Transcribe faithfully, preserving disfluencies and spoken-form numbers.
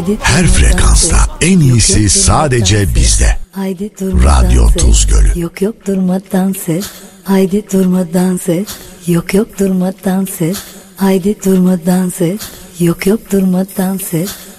Her frekansta en iyisi sadece bizde. Radyo Tuz Gölü. Yok yok durma dans et. Haydi durma dans et. Yok yok durma dans et. Haydi durma dans et. Yok yok durma dans et.